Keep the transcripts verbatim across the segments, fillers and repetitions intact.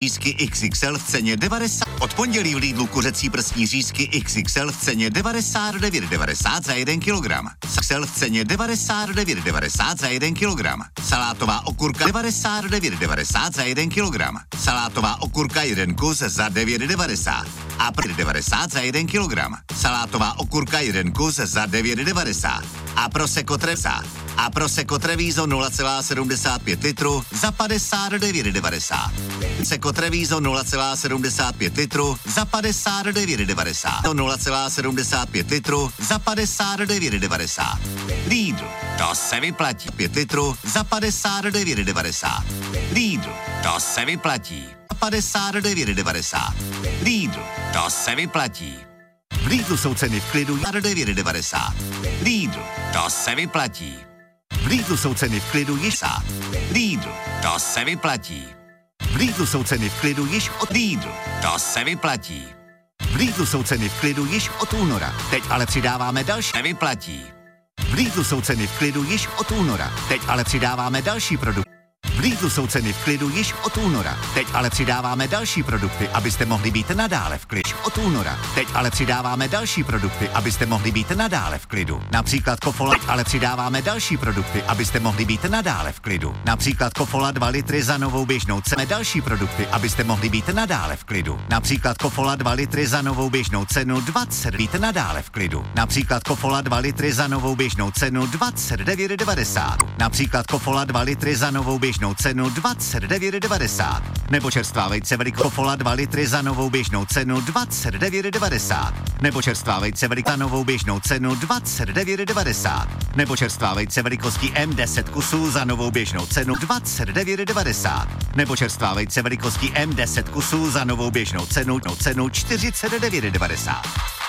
řízky X X L v ceně devadesát. Od pondělí v Lidlu kuřecí prsní řízky X X L v ceně devadesát devět devadesát za jeden kilogram. X X L v ceně devadesát devět devadesát za jeden kilogram. Salátová okurka devadesát devět devadesát za jeden kilogram. Salátová okurka jeden kus za devět devadesát. A pr devadesát za jeden kilogram. Salátová okurka jeden kus za devět devadesát. A Prosecco Tresa. A Prosecco Treviso nula celá sedmdesát pět litru za padesát devět devadesát. Prosecco Treviso nula celá sedmdesát pět litru za padesát devět devadesát. nula celá sedmdesát pět litru za padesát devět devadesát. Lidl, to se vyplatí. pět litrů za padesát devět devadesát. Lidl, to se vyplatí. padesát devět devadesát. Lidl, to se vyplatí. V Lidlu jsou ceny v klidu devět devadesát. Lidl, to se vyplatí. V Lidlu jsou ceny v klidu již sá. Lidl, to se vyplatí. V Lidlu jsou ceny v klidu již od Lidl, to se vyplatí. V Lidlu jsou ceny v klidu již od února. Teď ale přidáváme další. Nevyplatí. V Lidlu jsou ceny v klidu již od února. Teď ale přidáváme další produkty. V Lidlu jsou ceny v klidu již od února. Teď ale přidáváme další produkty, abyste mohli být nadále v klidu. Od února. Teď ale přidáváme další produkty, abyste mohli být nadále v klidu. Například Kofola. Teď ale přidáváme další produkty, abyste mohli být nadále v klidu. Například Kofola dva litry za novou běžnou cenu. Další produkty, abyste mohli být nadále v klidu. Například Kofola dva litry za novou běžnou cenu dvacet. Být nadále v klidu. Například Kofola dva litry za novou běžnou cenu dvacet devět devadesát. Například Kofola dva litry za novou běžnou cenu dvacet devět devadesát. Nebo čerstvá vejce velikost Kofola dva litry za novou běžnou cenu dvacet devět devadesát. Nebo čerstvá vejce velikost za novou běžnou cenu dvacet devět devadesát. Nebo čerstvá vejce velikosti M deset kusů za novou běžnou cenu dvacet devět devadesát. Nebo čerstvá vejce velikosti M deset kusů za novou běžnou cenu, no cenu čtyřicet devět devadesát.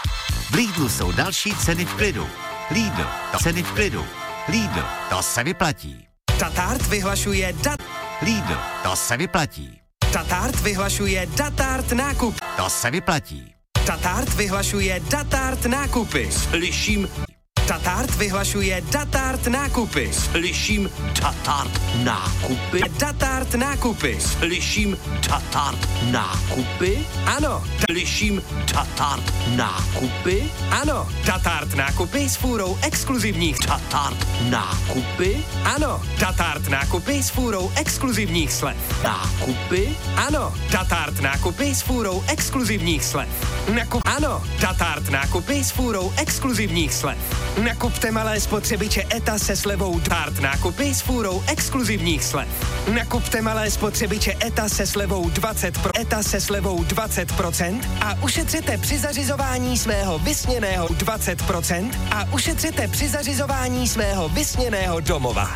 V Lidlu jsou další ceny v klidu. Lidl, to ceny v klidu. Lidl, to se vyplatí. Tatart vyhlašuje dat... Lidl, to se vyplatí. Tatart vyhlašuje Datart nákup. To se vyplatí. Tatart vyhlašuje Datart nákupy. Slyším. Tatart vyhlašuje Datart nákupy. Slyším Tatart nákupy. Datart nákupy. Slyším Tatart nákupy. Ano. Slyším Tatart nákupy. Ano. Tatart nákupy s fůrou exkluzivních. Tatart nákupy. Ano. Tatart nákupy s fůrou exkluzivních slev. Nákupy. Ano. Tatart nákupy s fůrou exkluzivních slev. Nakup. Ano. Tatart nákupy s fůrou exkluzivních slev. Nakupte malé spotřebiče ETA se slevou Tatart nákupy s fůrou exkluzivních slev. Nakupte malé spotřebiče ETA se slevou dvacet procent, ETA se slevou dvacet procent a ušetřete při zařizování svého vysněného dvacet procent a ušetřete při zařizování svého vysněného domova.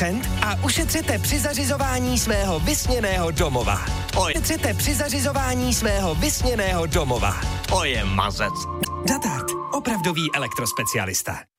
A ušetřete při zařizování svého vysněného domova. Ušetřete při zařizování svého vysněného domova. To je mazec. Datart, opravdový elektrospecialista.